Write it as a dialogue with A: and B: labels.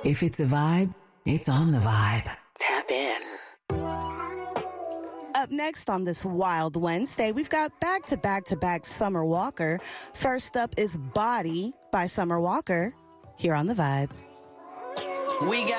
A: If it's a vibe, it's on the vibe. Tap in.
B: Up next on this wild Wednesday, we've got back-to-back Summer Walker. First up is Body by Summer Walker here on The Vibe.
C: We got